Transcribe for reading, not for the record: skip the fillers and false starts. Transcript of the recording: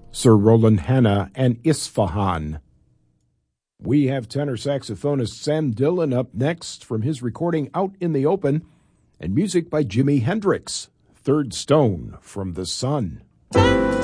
Sir Roland Hanna and Isfahan. We have tenor saxophonist Sam Dillon up next from his recording Out in the Open, and music by Jimi Hendrix, Third Stone from the Sun.